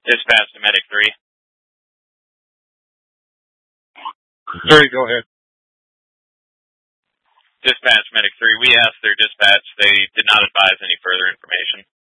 Dispatch to Medic 3. 3, go ahead. Dispatch Medic 3. We asked their dispatch. They did not advise any further information.